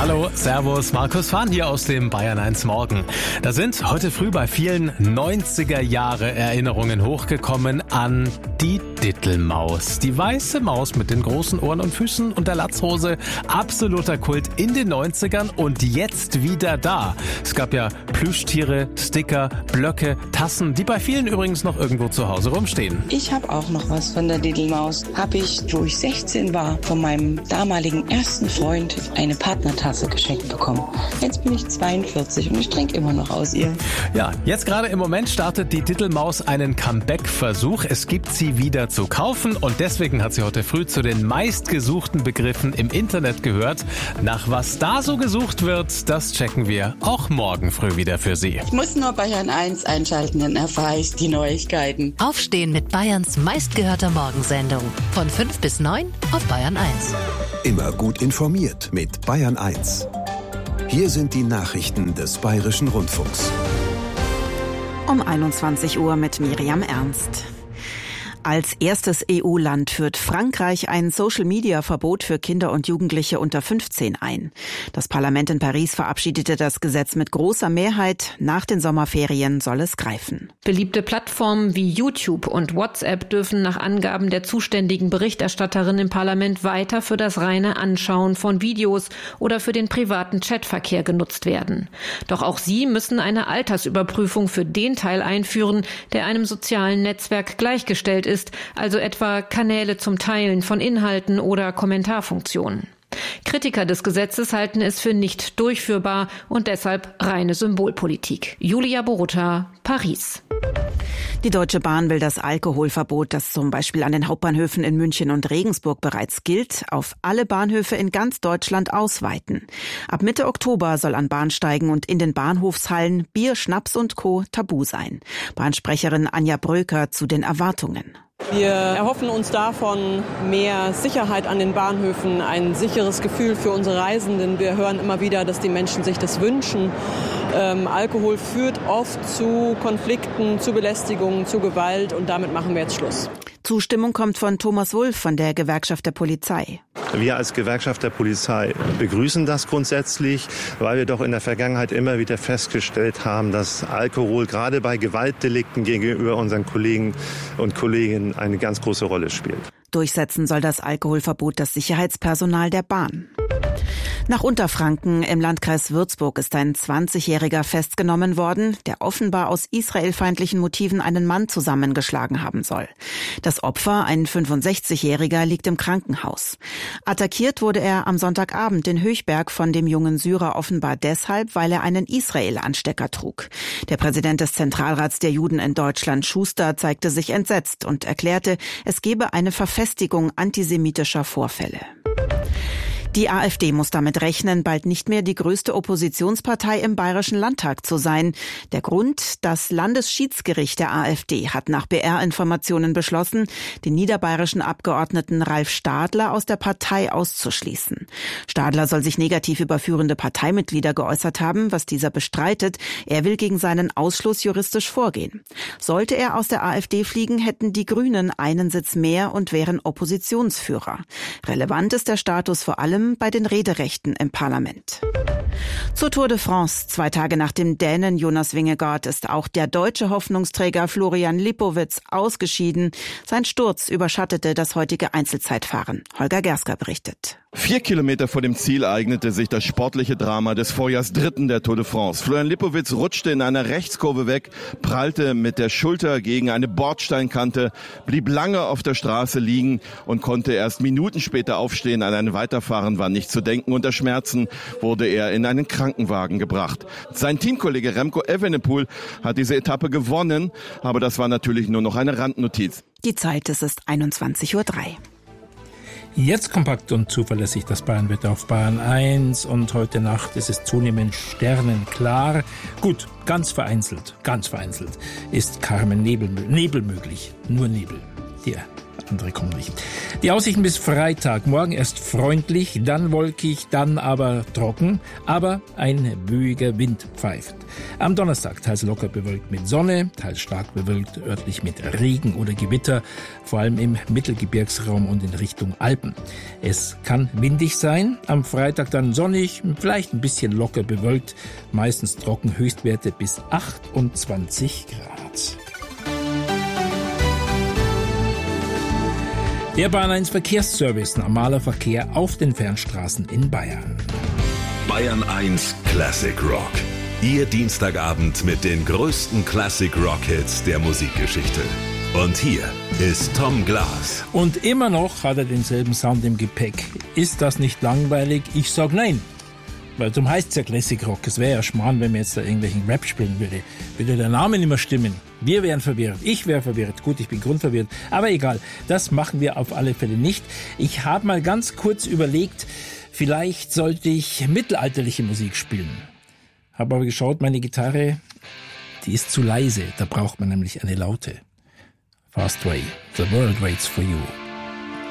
Hallo, Servus, Markus Fahn hier aus dem Bayern 1 Morgen. Da sind heute früh bei vielen 90er-Jahre-Erinnerungen hochgekommen an die Dittelmaus. Die weiße Maus mit den großen Ohren und Füßen und der Latzhose. Absoluter Kult in den 90ern und jetzt wieder da. Es gab ja Plüschtiere, Sticker, Blöcke, Tassen, die bei vielen übrigens noch irgendwo zu Hause rumstehen. Ich habe auch noch was von der Dittelmaus. Habe ich, wo ich 16 war, von meinem damaligen ersten Freund eine Partnertasse geschenkt bekommen. Jetzt bin ich 42 und ich trinke immer noch aus ihr. Ja, jetzt gerade im Moment startet die Dittelmaus einen Comeback-Versuch. Es gibt sie wieder zu kaufen und deswegen hat sie heute früh zu den meistgesuchten Begriffen im Internet gehört. Nach was da so gesucht wird, das checken wir auch morgen früh wieder für Sie. Ich muss nur Bayern 1 einschalten, dann erfahre ich die Neuigkeiten. Aufstehen mit Bayerns meistgehörter Morgensendung. Von 5 bis 9 auf Bayern 1. Immer gut informiert mit Bayern 1. Hier sind die Nachrichten des Bayerischen Rundfunks. Um 21 Uhr mit Miriam Ernst. Als erstes EU-Land führt Frankreich ein Social-Media-Verbot für Kinder und Jugendliche unter 15 ein. Das Parlament in Paris verabschiedete das Gesetz mit großer Mehrheit. Nach den Sommerferien soll es greifen. Beliebte Plattformen wie YouTube und WhatsApp dürfen nach Angaben der zuständigen Berichterstatterin im Parlament weiter für das reine Anschauen von Videos oder für den privaten Chatverkehr genutzt werden. Doch auch sie müssen eine Altersüberprüfung für den Teil einführen, der einem sozialen Netzwerk gleichgestellt ist, also etwa Kanäle zum Teilen von Inhalten oder Kommentarfunktionen. Kritiker des Gesetzes halten es für nicht durchführbar und deshalb reine Symbolpolitik. Julia Borutta, Paris. Die Deutsche Bahn will das Alkoholverbot, das zum Beispiel an den Hauptbahnhöfen in München und Regensburg bereits gilt, auf alle Bahnhöfe in ganz Deutschland ausweiten. Ab Mitte Oktober soll an Bahnsteigen und in den Bahnhofshallen Bier, Schnaps und Co. tabu sein. Bahnsprecherin Anja Bröker zu den Erwartungen. Wir erhoffen uns davon mehr Sicherheit an den Bahnhöfen, ein sicheres Gefühl für unsere Reisenden. Wir hören immer wieder, dass die Menschen sich das wünschen. Alkohol führt oft zu Konflikten, zu Belästigungen, zu Gewalt und damit machen wir jetzt Schluss. Zustimmung kommt von Thomas Wulff von der Gewerkschaft der Polizei. Wir als Gewerkschaft der Polizei begrüßen das grundsätzlich, weil wir doch in der Vergangenheit immer wieder festgestellt haben, dass Alkohol gerade bei Gewaltdelikten gegenüber unseren Kollegen und Kolleginnen eine ganz große Rolle spielt. Durchsetzen soll das Alkoholverbot das Sicherheitspersonal der Bahn. Nach Unterfranken im Landkreis Würzburg ist ein 20-Jähriger festgenommen worden, der offenbar aus israelfeindlichen Motiven einen Mann zusammengeschlagen haben soll. Das Opfer, ein 65-Jähriger, liegt im Krankenhaus. Attackiert wurde er am Sonntagabend in Höchberg von dem jungen Syrer offenbar deshalb, weil er einen Israel-Anstecker trug. Der Präsident des Zentralrats der Juden in Deutschland, Schuster, zeigte sich entsetzt und erklärte, es gebe eine Verfestigung antisemitischer Vorfälle. Die AfD muss damit rechnen, bald nicht mehr die größte Oppositionspartei im Bayerischen Landtag zu sein. Der Grund: Das Landesschiedsgericht der AfD hat nach BR-Informationen beschlossen, den niederbayerischen Abgeordneten Ralf Stadler aus der Partei auszuschließen. Stadler soll sich negativ über führende Parteimitglieder geäußert haben, was dieser bestreitet. Er will gegen seinen Ausschluss juristisch vorgehen. Sollte er aus der AfD fliegen, hätten die Grünen einen Sitz mehr und wären Oppositionsführer. Relevant ist der Status vor allem bei den Rederechten im Parlament. Zur Tour de France. 2 Tage nach dem Dänen Jonas Vingegaard ist auch der deutsche Hoffnungsträger Florian Lipowitz ausgeschieden. Sein Sturz überschattete das heutige Einzelzeitfahren. Holger Gersker berichtet. 4 Kilometer vor dem Ziel ereignete sich das sportliche Drama des Vorjahrs Dritten der Tour de France. Florian Lipowitz rutschte in einer Rechtskurve weg, prallte mit der Schulter gegen eine Bordsteinkante, blieb lange auf der Straße liegen und konnte erst Minuten später aufstehen. An ein Weiterfahren war nicht zu denken. Unter Schmerzen wurde er in einen Krankenwagen gebracht. Sein Teamkollege Remco Evenepoel hat diese Etappe gewonnen, aber das war natürlich nur noch eine Randnotiz. Die Zeit, es ist 21:03 Uhr. Jetzt kompakt und zuverlässig das Bayernwetter auf Bayern 1 und heute Nacht ist es zunehmend sternenklar. Gut, ganz vereinzelt ist Nebel möglich, nur Nebel. Die andere kommen nicht. Die Aussichten bis Freitag. Morgen erst freundlich, dann wolkig, dann aber trocken. Aber ein böiger Wind pfeift. Am Donnerstag teils locker bewölkt mit Sonne, teils stark bewölkt, örtlich mit Regen oder Gewitter, vor allem im Mittelgebirgsraum und in Richtung Alpen. Es kann windig sein, am Freitag dann sonnig, vielleicht ein bisschen locker bewölkt, meistens trocken, Höchstwerte bis 28 Grad. Der Bahn 1 Verkehrsservice, normaler Verkehr auf den Fernstraßen in Bayern. Bayern 1 Classic Rock. Ihr Dienstagabend mit den größten Classic Rock Hits der Musikgeschichte. Und hier ist Tom Glas. Und immer noch hat er denselben Sound im Gepäck. Ist das nicht langweilig? Ich sag nein. Weil darum heißt es ja Classic Rock. Es wäre ja Schmarrn, wenn man jetzt da irgendwelchen Rap spielen würde. Würde der Name nicht mehr stimmen. Wir wären verwirrt. Ich wäre verwirrt. Gut, ich bin grundverwirrt. Aber egal. Das machen wir auf alle Fälle nicht. Ich habe mal ganz kurz überlegt, vielleicht sollte ich mittelalterliche Musik spielen. Habe aber geschaut, meine Gitarre, die ist zu leise. Da braucht man nämlich eine laute. Fast Way. The World Waits for You.